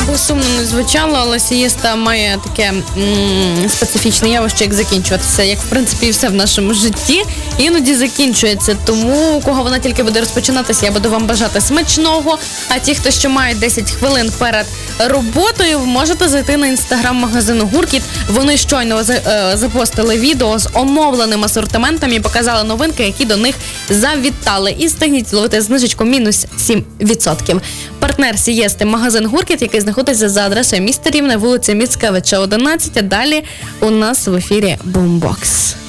би сумно не звучало, але сієста має таке специфічне явище, як закінчуватися, як, в принципі, і все в нашому житті. Іноді закінчується, тому у кого вона тільки буде розпочинатися, я буду вам бажати смачного. А ті, хто ще мають 10 хвилин перед роботою, можете зайти на інстаграм-магазину «Гуркіт». Вони щойно запостили відео з оновленим асортиментом і показали новинки, які до них завітали. І встигніть ловити знижечку мінус 7%. Партнер сієсти – магазин «Гуркіт», який знаходиться за адресою міста Рівне, вулиця Міцкевича, 11. А далі у нас в ефірі «Бумбокс».